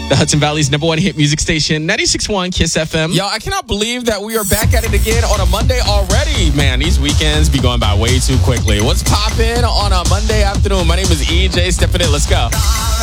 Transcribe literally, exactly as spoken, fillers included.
the Hudson Valley's number one hit music station, ninety-six point one Kiss F M. Yo, I cannot believe that we are back at it again on a Monday already. Man, these weekends be going by way too quickly. What's poppin' on a Monday afternoon? My name is E J. Stepping in. Let's go.